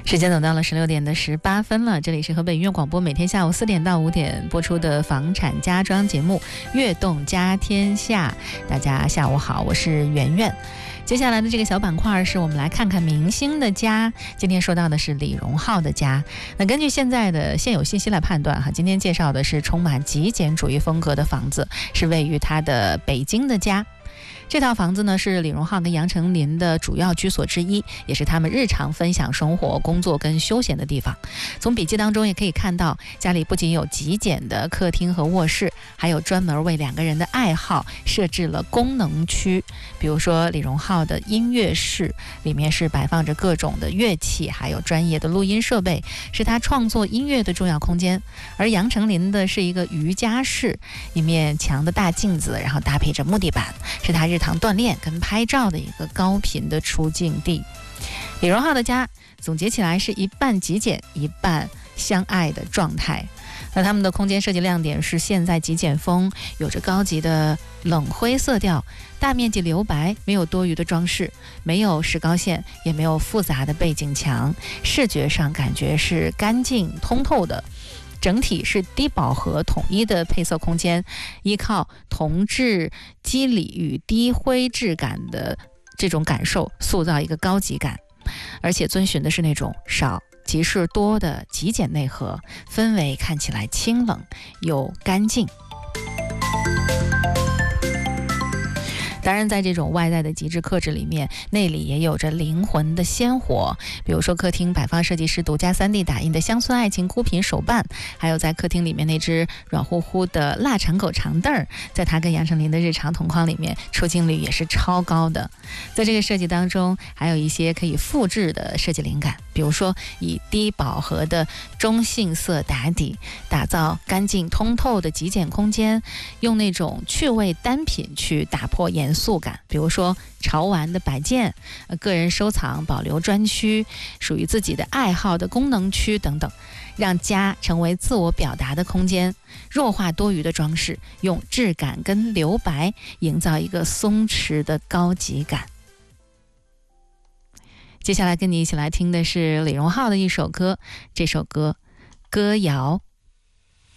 时间走到了16:18了，这里是河北音乐广播每天下午4点到5点播出的房产家装节目《悦动家天下》。大家下午好，我是圆圆。接下来的这个小板块是我们来看看明星的家，今天说到的是李荣浩的家。那根据现在的现有信息来判断今天介绍的是充满极简主义风格的房子，是位于他的北京的家。这套房子呢是李荣浩跟杨丞琳的主要居所之一，也是他们日常分享生活、工作跟休闲的地方。从笔记当中也可以看到，家里不仅有极简的客厅和卧室，还有专门为2个人的爱好设置了功能区。比如说李荣浩的音乐室，里面是摆放着各种的乐器，还有专业的录音设备，是他创作音乐的重要空间。而杨丞琳的是一个瑜伽室，一面墙的大镜子，然后搭配着木地板，是他日常锻炼跟拍照的一个高频的出镜地。李荣浩的家总结起来是一半极简一半相爱的状态。那他们的空间设计亮点是现代极简风，有着高级的冷灰色调，大面积留白，没有多余的装饰，没有石膏线，也没有复杂的背景墙，视觉上感觉是干净通透的。整体是低饱和统一的配色空间，依靠铜质肌理与低灰质感的这种感受，塑造一个高级感，而且遵循的是那种少即是多的极简内核，氛围看起来清冷又干净。当然在这种外在的极致克制里面，内里也有着灵魂的鲜活。比如说客厅摆放设计师独家3D 打印的乡村爱情孤品手办，还有在客厅里面那只软乎乎的腊肠狗长凳，在他跟杨丞琳的日常同框里面出镜率也是超高的。在这个设计当中还有一些可以复制的设计灵感，比如说以低饱和的中性色打底，打造干净通透的极简空间，用那种趣味单品去打破严肃感，比如说潮玩的摆件、个人收藏保留专区、属于自己的爱好的功能区等等，让家成为自我表达的空间，弱化多余的装饰，用质感跟留白营造一个松弛的高级感。接下来跟你一起来听的是李荣浩的一首歌，这首歌《歌谣》。